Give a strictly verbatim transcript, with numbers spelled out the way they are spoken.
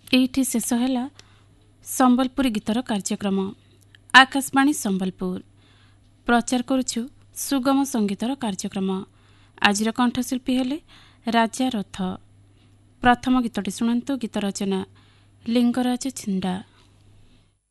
ଏଇଠି ଶେଷ ହେଲା ସମ୍ବଲପୁରୀ ଗୀତର କାର୍ଯ୍ୟକ୍ରମ। ଆକାଶବାଣୀ ସମ୍ବଲପୁର ପ୍ରଚାର କରୁଛୁ ସୁଗମ ସଙ୍ଗୀତର କାର୍ଯ୍ୟକ୍ରମ। ଆଜିର କଣ୍ଠଶିଳ୍ପୀ ହେଲେ ରାଜା ରଥ। ପ୍ରଥମ ଗୀତଟି ଶୁଣନ୍ତୁ। ଗୀତ ରଚନା ଲିଙ୍ଗରାଜ ଛିଣ୍ଡା।